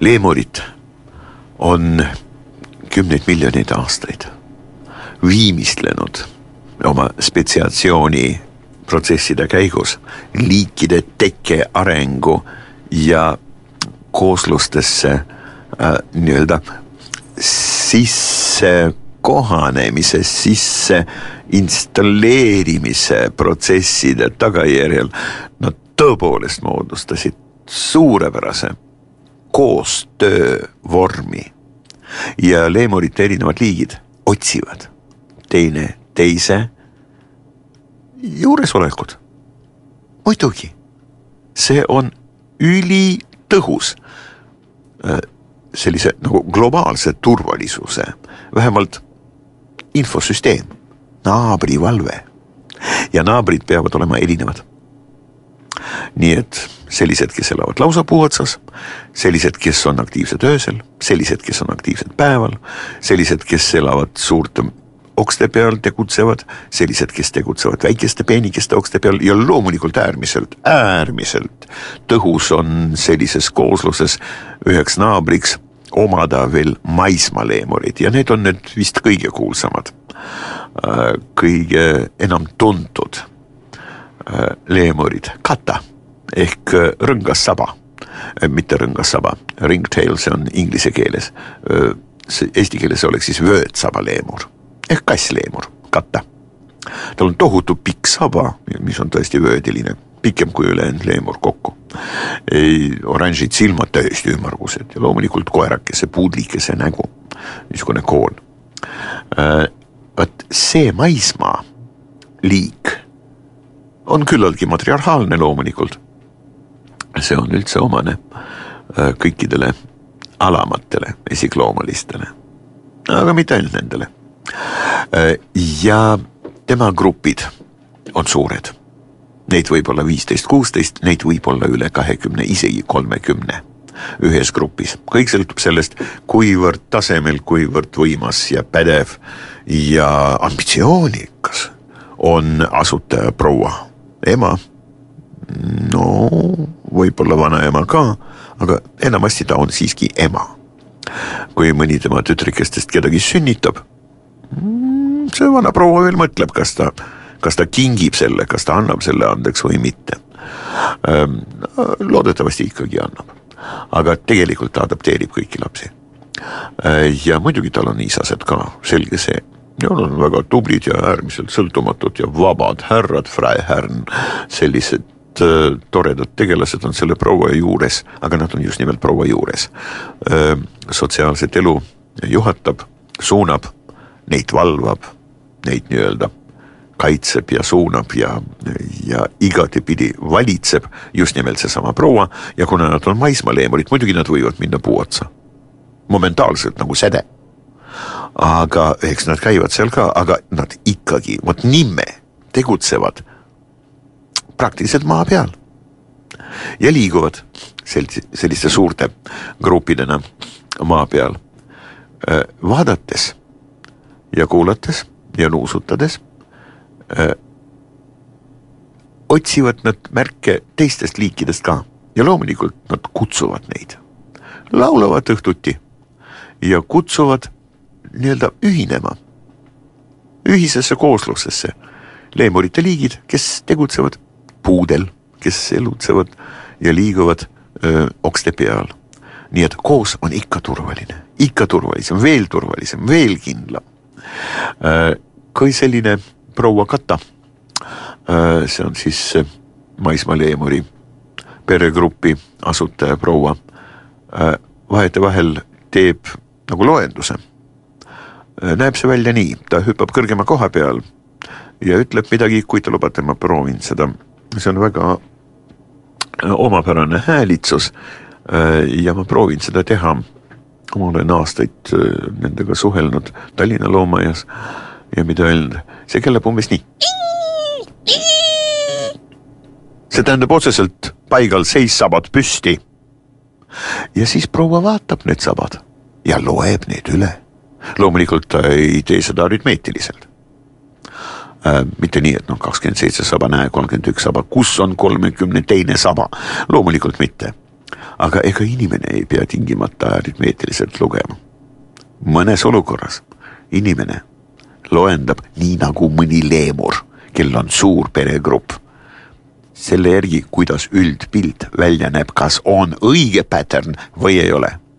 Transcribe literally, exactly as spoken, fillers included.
Leemurid on kümneid miljoneid aastaid viimistlenud oma spetsiatsiooni protsesside käigus liikide tekke arengu ja kooslustesse äh, nii-öelda sisse kohanemise, sisse installeerimise protsesside tagajärjel nad tõepoolest moodustasid suurepärase koostöövormi ja leemurite erinevad liigid otsivad teine teise juuresolekut. Muidugi, see on ülitõhus sellise nagu globaalse turvalisuse, vähemalt infosüsteem, naabrivalve ja naabrid peavad olema erinevad. Nii et sellised, kes elavad lausapuu otsas, sellised, kes on aktiivsed öösel, sellised, kes on aktiivsed päeval, sellised, kes elavad suurte okste peal tegutsevad, sellised, kes tegutsevad väikeste peenikeste okste peal ja loomulikult äärmiselt, äärmiselt tõhus on sellises koosluses üheks naabriks omada veel maismaleemurid ja need on need vist kõige kuulsamad, kõige enam tuntud leemurid. Kata ehk rõngas saba, mitte rõngas saba, ringtail, see on inglise keeles, eesti keeles oleks siis vöötsaba leemur ehk kassleemur, katta. Tal on tohutu pikk saba, mis on tõesti vöödiline, pikem kui ülejäänud leemur kokku. Oranžid silmad täiesti ümmargused ja loomulikult koerakese, puudlikese nägu, niisugune koon. Võt see maismaa liik on küllaltki matriarhaalne loomulikult. See on üldse omane kõikidele alamatele esikloomalistele, aga mitte ainult nendele. Ja tema grupid on suured. Neid võib olla viisteist kuusteist, neid võib olla üle kahekümne, isegi kolmekümne ühes grupis. Kõik sõltub sellest, kuivõrd tasemel, kuivõrd võimas ja pädev ja ambitsioonikas on asutaja proua. Ema, no võib-olla vana ema ka, aga enamasti ta on siiski ema. Kui mõni tema tütrikestest kedagi sünnitab, see vana proua veel mõtleb, kas ta, kas ta kingib selle, kas ta annab selle andeks või mitte. Loodetavasti ikkagi annab. Aga tegelikult ta adapteerib kõiki lapsi. Ja muidugi tal on isased ka, selge see. Ja on väga tublid ja äärmiselt sõltumatud ja vabad härrad, Freiherrn, sellised toredad tegelased on selle proua juures, aga nad on just nimelt proua juures. Sotsiaalset elu juhatab, suunab, neid valvab, neid nii-öelda kaitseb ja suunab ja, ja igatepidi valitseb just nimelt see sama proua ja kuna nad on maismaleemurid, muidugi nad võivad minna puu otsa. Momentaalselt nagu säde. Aga eks nad käivad seal ka, aga nad ikkagi, vot nimme tegutsevad praktiliselt maa peal ja liiguvad selliste suurte gruppidena maa peal. Vaadates ja kuulates ja nuusutades öö, otsivad nad märke teistest liikidest ka ja loomulikult nad kutsuvad neid. Laulavad õhtuti ja kutsuvad nii-öelda ühinema ühisesse kooslusesse leemurite liigid, kes tegutsevad puudel, kes elutsevad ja liiguvad öö, okste peal. Nii et koos on ikka turvaline, ikka turvalisem, veel turvalisem, veel kindlam. Kui selline proua Kata, see on siis maismaleemuri peregruppi asutaja proua, vahete vahel teeb nagu loenduse. Näeb see välja nii, ta hüppab kõrgema koha peal ja ütleb midagi, kui ta lubate, ma proovin seda. See on väga omapärane häälitsus ja ma proovin seda teha. Ma olen aastaid nendega suhelnud Tallinna loomajas ja mida öelnud, see kellab umbes nii. See tähendab otseselt paigal seis sabad püsti. Ja siis proua vaatab need sabad ja loeb need üle. Loomulikult ta ei tee seda aritmeetiliselt. Äh, mitte nii, et no kakskümmend seitse saba näe, kolmkümmend üks saba, kus on kolmekümne teine saba? Loomulikult mitte. aga ega inimene ei pea tingimata aritmeetiliselt lugema. Mõnes olukorras inimene loendab nii nagu mõni leemur, kel on suur peregrupp. Selle järgi, kuidas üldpilt välja näeb, kas on õige pattern või ei ole.